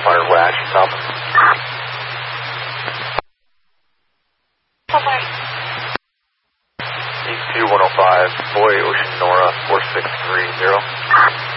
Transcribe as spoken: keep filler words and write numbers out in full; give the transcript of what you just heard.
Starfighter Lash, top. East two one oh five, Boy Ocean Nora four six three zero.